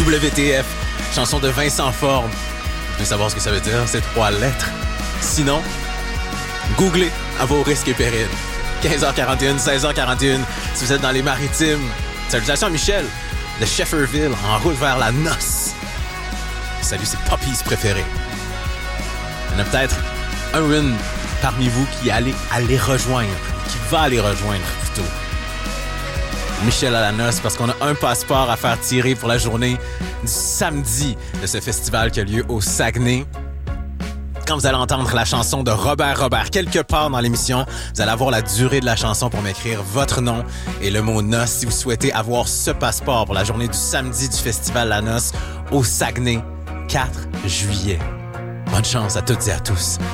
WTF, chanson de Vincent Forme. Vous voulez savoir ce que ça veut dire, ces 3 lettres? Sinon, googlez à vos risques et périls. 15h41, 16h41, si vous êtes dans les maritimes. Salutations à Michel de Shefferville, en route vers la noce. Salut ses puppies préférés. Il y en a peut-être un ou une parmi vous qui allait les rejoindre, qui va les rejoindre plutôt. Michel à la noce, parce qu'on a un passeport à faire tirer pour la journée du samedi de ce festival qui a lieu au Saguenay. Quand vous allez entendre la chanson de Robert quelque part dans l'émission, vous allez avoir la durée de la chanson pour m'écrire votre nom et le mot noce si vous souhaitez avoir ce passeport pour la journée du samedi du festival La Noce au Saguenay, 4 juillet. Bonne chance à toutes et à tous.